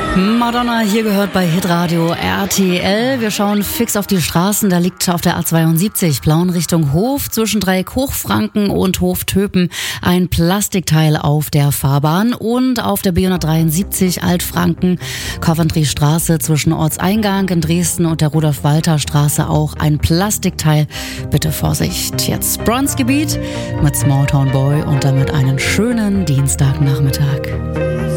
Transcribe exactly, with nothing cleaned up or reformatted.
Madonna hier gehört bei Hitradio R T L. Wir schauen fix auf die Straßen. Da liegt auf der A zweiundsiebzig Plauen Richtung Hof zwischen Dreieck Hochfranken und Hoftöpen ein Plastikteil auf der Fahrbahn. Und auf der B hundertdreiundsiebzig Altfranken Coventry-Straße zwischen Ortseingang in Dresden und der Rudolf-Walter-Straße auch ein Plastikteil. Bitte Vorsicht. Jetzt Bronzegebiet mit Small Town Boy und damit einen schönen Dienstagnachmittag.